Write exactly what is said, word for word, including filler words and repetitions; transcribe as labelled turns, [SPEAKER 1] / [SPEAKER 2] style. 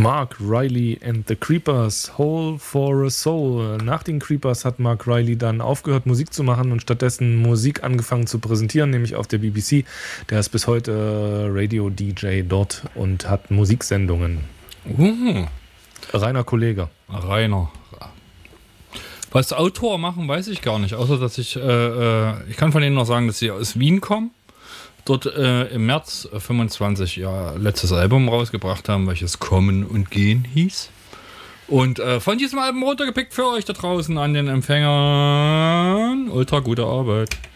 [SPEAKER 1] Mark Riley and the Creepers, Hole for a Soul. Nach den Creepers hat Mark Riley dann aufgehört, Musik zu machen und stattdessen Musik angefangen zu präsentieren, nämlich auf der B B C. Der ist bis heute Radio-D J dort und hat Musiksendungen.
[SPEAKER 2] Uh.
[SPEAKER 1] Reiner Kollege.
[SPEAKER 2] Rainer. Was Autor machen, weiß ich gar nicht, außer dass ich, äh, ich kann von denen noch sagen, dass sie aus Wien kommen. Dort äh, im März fünfundzwanzig ja letztes Album rausgebracht haben, welches Kommen und Gehen hieß. Und äh, von diesem Album runtergepickt für euch da draußen an den Empfängern. Ultra gute Arbeit.